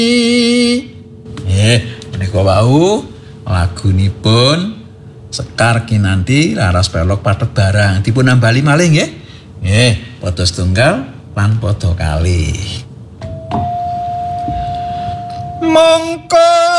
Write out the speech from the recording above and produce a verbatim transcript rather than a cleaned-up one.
Nggih, menika wau lagunipun Sekar Kinanti Laras Pelok Pathet Barang dipun nambali malih nggih. Nggih, padha setunggal lan padha kalih. Mongko